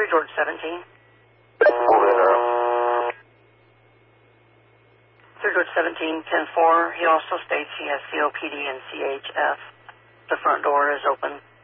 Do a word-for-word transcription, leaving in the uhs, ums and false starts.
three George seventeen. Over there. three George seventeen, ten four. He also states he has C O P D and C H F. The front door is open.